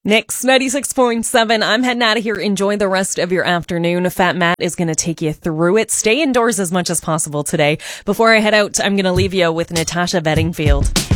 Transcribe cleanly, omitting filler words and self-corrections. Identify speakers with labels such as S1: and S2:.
S1: Nix 96.7. I'm heading out of here. Enjoy the rest of your afternoon. Fat Matt is going to take you through it. Stay indoors as much as possible today. Before I head out, I'm going to leave you with Natasha Bedingfield.